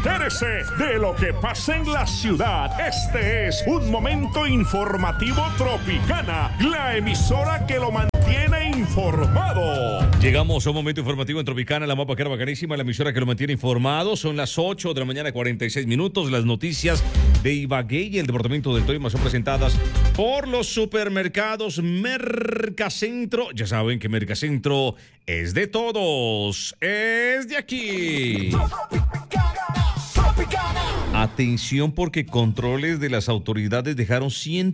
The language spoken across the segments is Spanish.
Entérese de lo que pasa en la ciudad. Este es un momento informativo Tropicana, la emisora que lo mantiene informado. Llegamos a un momento informativo en Tropicana, la mapa que era bacanísima, la emisora que lo mantiene informado. Son las 8 de la mañana, 46 minutos. Las noticias de Ibagué y el departamento del Tolima son presentadas por los supermercados Mercacentro. Ya saben que Mercacentro es de todos, es de aquí. Atención, porque controles de las autoridades dejaron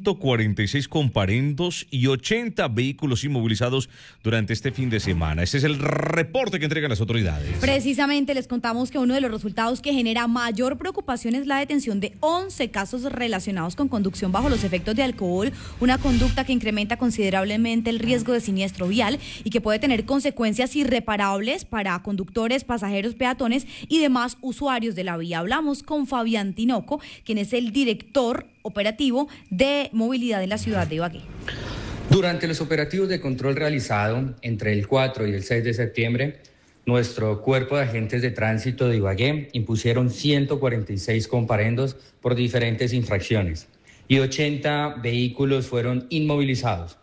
146 comparendos y 80 vehículos inmovilizados durante este fin de semana. Ese es el reporte que entregan las autoridades. Precisamente les contamos que uno de los resultados que genera mayor preocupación es la detención de 11 casos relacionados con conducción bajo los efectos de alcohol, una conducta que incrementa considerablemente el riesgo de siniestro vial y que puede tener consecuencias irreparables para conductores, pasajeros, peatones y demás usuarios de la vía. Hablamos con Fabián Tinoco, quien es el director operativo de movilidad en la ciudad de Ibagué. Durante los operativos de control realizado entre el 4 y el 6 de septiembre, nuestro cuerpo de agentes de tránsito de Ibagué impusieron 146 comparendos por diferentes infracciones y 80 vehículos fueron inmovilizados,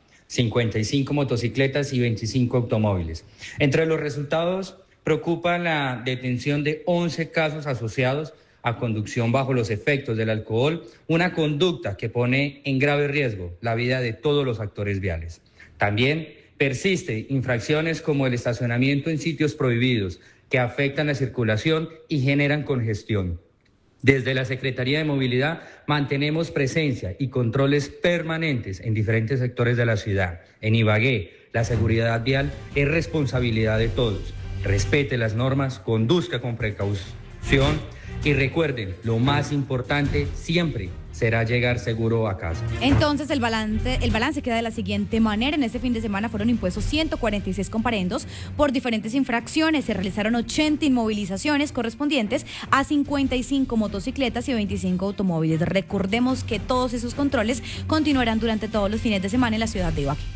55 motocicletas y 25 automóviles. Entre los resultados preocupa la detención de 11 casos asociados a conducción bajo los efectos del alcohol, una conducta que pone en grave riesgo la vida de todos los actores viales. También persiste infracciones como el estacionamiento en sitios prohibidos que afectan la circulación y generan congestión. Desde la Secretaría de Movilidad mantenemos presencia y controles permanentes en diferentes sectores de la ciudad. En Ibagué, la seguridad vial es responsabilidad de todos. Respete las normas, conduzca con precaución y recuerden, lo más importante siempre será llegar seguro a casa. Entonces el balance queda de la siguiente manera. En este fin de semana fueron impuestos 146 comparendos por diferentes infracciones. Se realizaron 80 inmovilizaciones correspondientes a 55 motocicletas y 25 automóviles. Recordemos que todos esos controles continuarán durante todos los fines de semana en la ciudad de Ibagué.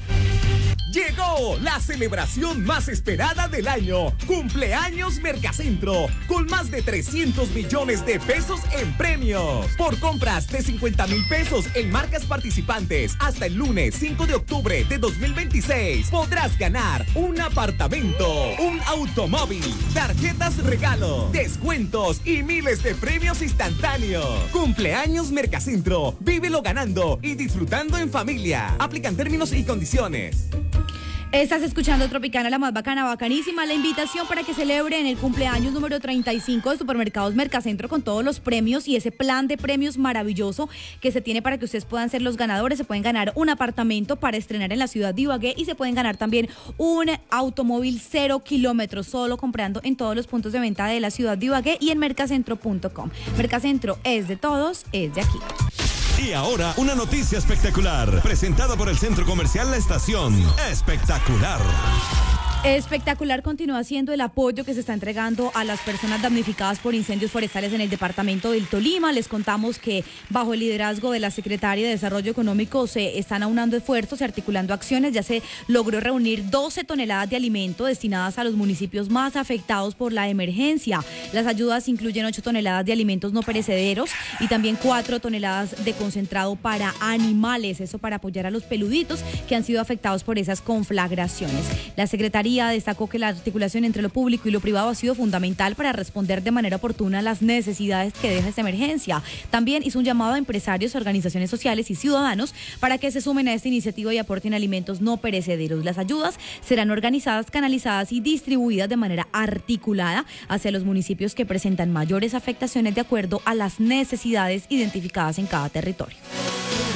Llegó la celebración más esperada del año, Cumpleaños Mercacentro, con más de 300 millones de pesos en premios. Por compras de 50,000 pesos en marcas participantes hasta el lunes 5 de octubre de 2026, podrás ganar un apartamento, un automóvil, tarjetas regalo, descuentos y miles de premios instantáneos. Cumpleaños Mercacentro, vívelo ganando y disfrutando en familia. Aplican términos y condiciones. Estás escuchando Tropicana, la más bacana, bacanísima. La invitación para que celebren el cumpleaños número 35 de Supermercados Mercacentro con todos los premios y ese plan de premios maravilloso que se tiene para que ustedes puedan ser los ganadores. Se pueden ganar un apartamento para estrenar en la ciudad de Ibagué y se pueden ganar también un automóvil 0 kilómetros solo comprando en todos los puntos de venta de la ciudad de Ibagué y en mercacentro.com. Mercacentro es de todos, es de aquí. Y ahora, una noticia espectacular, presentada por el Centro Comercial La Estación. Espectacular. Espectacular continúa siendo el apoyo que se está entregando a las personas damnificadas por incendios forestales en el departamento del Tolima. Les contamos que bajo el liderazgo de la Secretaria de Desarrollo Económico se están aunando esfuerzos y articulando acciones. Ya se logró reunir 12 toneladas de alimento destinadas a los municipios más afectados por la emergencia. Las ayudas incluyen 8 toneladas de alimentos no perecederos y también 4 toneladas de concentrado para animales. Eso para apoyar a los peluditos que han sido afectados por esas conflagraciones. La Secretaría destacó que la articulación entre lo público y lo privado ha sido fundamental para responder de manera oportuna a las necesidades que deja esta emergencia. También hizo un llamado a empresarios, organizaciones sociales y ciudadanos para que se sumen a esta iniciativa y aporten alimentos no perecederos. Las ayudas serán organizadas, canalizadas y distribuidas de manera articulada hacia los municipios que presentan mayores afectaciones de acuerdo a las necesidades identificadas en cada territorio.